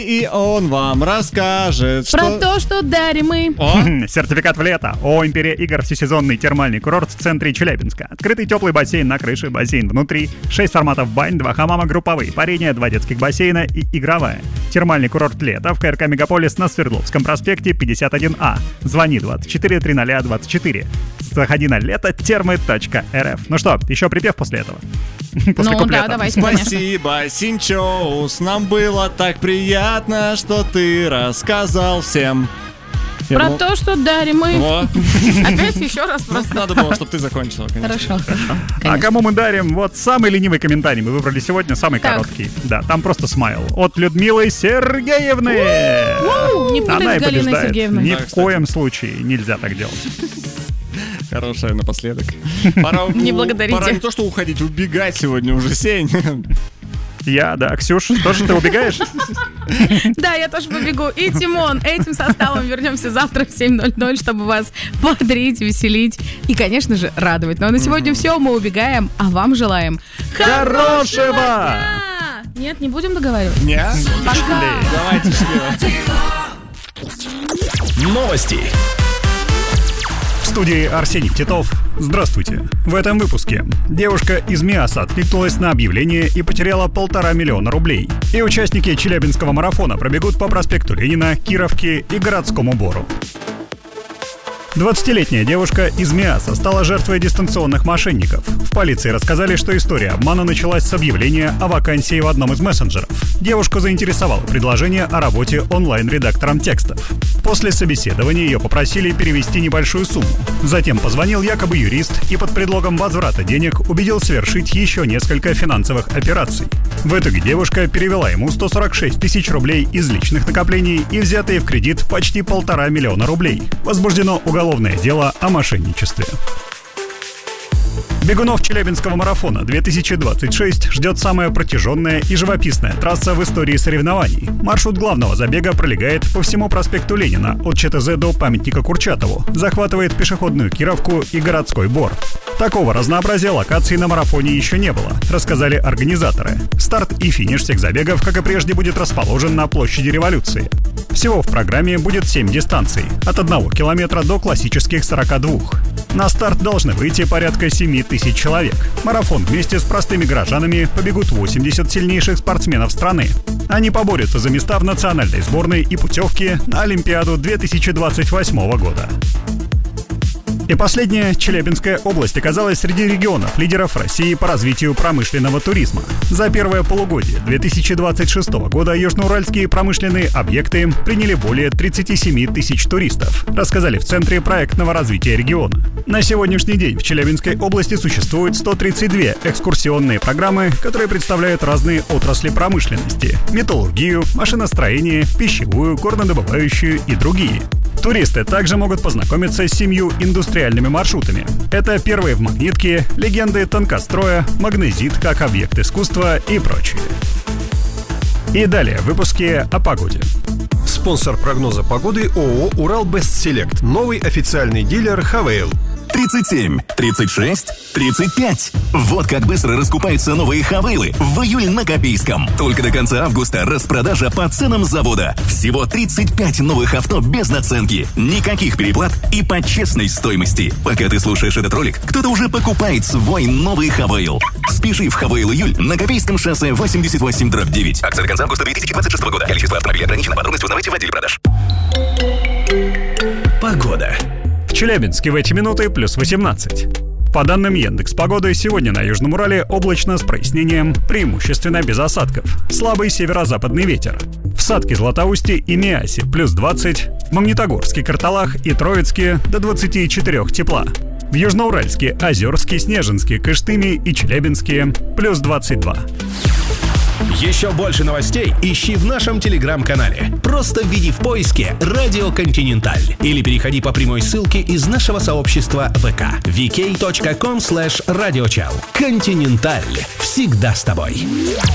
И он вам расскажет, про то, что дарим мы. Сертификат в лето. ООО «Империя игр» всесезонный термальный курорт в центре Челябинска. Открытый теплый бассейн на крыше, бассейн внутри, 6 форматов бань, 2 хамама групповые, парение, 2 детских бассейна и игровая. Термальный курорт лето в КРК «Мегаполис» на Свердловском проспекте 51А. Звони 24 300 24. Заходи на лето-термы.рф. Ну что, еще припев после этого? После куплета. Да, давайте, Спасибо, Синчоус, нам было так приятно, что ты рассказал всем. Про то, что дарим мы. Вот. Опять еще раз просто. Надо было, чтобы ты закончила, конечно. Хорошо. А кому мы дарим? Вот самый ленивый комментарий мы выбрали сегодня, самый короткий. Да, там просто смайл. От Людмилы Сергеевны. Не путай Она с и Галиной побеждает. Сергеевной. Ни Да, в коем случае нельзя так делать. Хорошая напоследок. Пора, Не благодарите. Пора не то, что уходить, убегать сегодня уже, Сень. Да. Ксюш, тоже ты убегаешь? Да, я тоже побегу. И Тимон, этим составом вернемся завтра в 7:00, чтобы вас бодрить, веселить и, конечно же, радовать. Ну а на сегодня все, мы убегаем, а вам желаем Хорошего дня! Нет, не будем договаривать? Не? Пока! Давайте счастливо. Новости. В студии Арсений Титов. Здравствуйте. В этом выпуске девушка из Миаса откликнулась на объявление и потеряла 1,5 миллиона рублей. И участники Челябинского марафона пробегут по проспекту Ленина, Кировке и Городскому Бору. 20-летняя девушка из Миаса стала жертвой дистанционных мошенников. В полиции рассказали, что история обмана началась с объявления о вакансии в одном из мессенджеров. Девушку заинтересовало предложение о работе онлайн-редактором текстов. После собеседования ее попросили перевести небольшую сумму. Затем позвонил якобы юрист и под предлогом возврата денег убедил совершить еще несколько финансовых операций. В итоге девушка перевела ему 146 тысяч рублей из личных накоплений и взятые в кредит почти 1,5 миллиона рублей. Возбуждено уголовное дело о мошенничестве. Бегунов Челябинского марафона 2026 ждет самая протяженная и живописная трасса в истории соревнований. Маршрут главного забега пролегает по всему проспекту Ленина от ЧТЗ до памятника Курчатову, захватывает пешеходную Кировку и городской Бор. Такого разнообразия локаций на марафоне еще не было, рассказали организаторы. Старт и финиш всех забегов, как и прежде, будет расположен на площади Революции. Всего в программе будет 7 дистанций, от 1 километра до классических 42. На старт должны выйти порядка 7 тысяч человек. Марафон вместе с простыми горожанами побегут 80 сильнейших спортсменов страны. Они поборются за места в национальной сборной и путевки на Олимпиаду 2028 года. И последнее. Челябинская область оказалась среди регионов лидеров России по развитию промышленного туризма. За первое полугодие 2026 года южноуральские промышленные объекты приняли более 37 тысяч туристов, рассказали в Центре проектного развития региона. На сегодняшний день в Челябинской области существует 132 экскурсионные программы, которые представляют разные отрасли промышленности – металлургию, машиностроение, пищевую, горнодобывающую и другие. Туристы также могут познакомиться с 7 индустриальными маршрутами. Это первые в Магнитке, легенды тонкостроя, магнезит как объект искусства и прочее. И далее в выпуске о погоде. Спонсор прогноза погоды ООО «Урал-Бестселект». Новый официальный дилер «Хавейл». 37, 36, 35. Вот как быстро раскупаются новые «Хавейлы» в июле на Копейском. Только до конца августа распродажа по ценам завода. Всего 35 новых авто без наценки. Никаких переплат и по честной стоимости. Пока ты слушаешь этот ролик, кто-то уже покупает свой новый «Хавейл». Спеши в «Хавейл Июль» на Копейском шоссе 88/9. Акция до конца августа 2026 года. Количество автомобилей ограничено. Подробности узнавайте в отделе продаж. Погода. В Челябинске в эти минуты плюс 18. По данным Яндекс.Погоды, сегодня на Южном Урале облачно с прояснением, преимущественно без осадков. Слабый северо-западный ветер. В Садке, Златоусте и Миасе плюс 20. В Магнитогорске, Карталах и Троицке до 24 тепла. В Южноуральске, Озерске, Снежинске, Кыштыме и Челябинске плюс 22. Еще больше новостей ищи в нашем телеграм-канале. Просто введи в поиске «Радио Континенталь» или переходи по прямой ссылке из нашего сообщества ВК vk.com/radiochal. Континенталь. Всегда с тобой.